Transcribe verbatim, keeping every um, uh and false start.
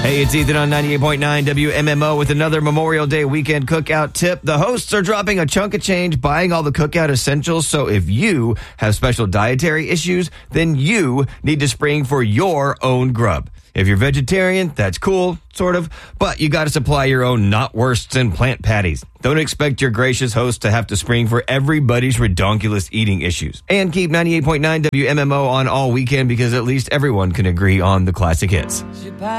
Hey, it's Ethan on ninety-eight point nine W M M O with another Memorial Day weekend cookout tip. The hosts are dropping a chunk of change buying all the cookout essentials, so if you have special dietary issues, then you need to spring for your own grub. If you're vegetarian, that's cool, sort of, but you got to supply your own knotwursts and plant patties. Don't expect your gracious host to have to spring for everybody's redonkulous eating issues. And keep ninety-eight point nine W M M O on all weekend because at least everyone can agree on the classic hits.